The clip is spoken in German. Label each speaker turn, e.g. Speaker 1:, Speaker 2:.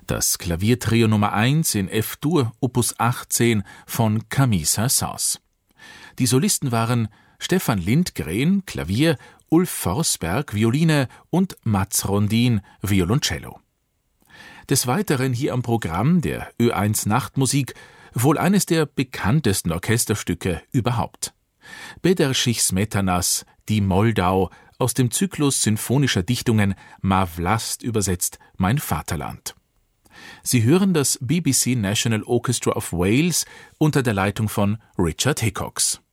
Speaker 1: das Klaviertrio Nummer 1 in F-Dur, Opus 18 von Camille Saint-Saëns. Die Solisten waren Stefan Lindgren, Klavier, Ulf Forsberg, Violine und Mats Rondin, Violoncello. Des Weiteren hier am Programm der Ö1 Nachtmusik wohl eines der bekanntesten Orchesterstücke überhaupt. Bedřich Smetanas Die Moldau aus dem Zyklus sinfonischer Dichtungen Ma Vlast übersetzt Mein Vaterland. Sie hören das BBC National Orchestra of Wales unter der Leitung von Richard Hickox.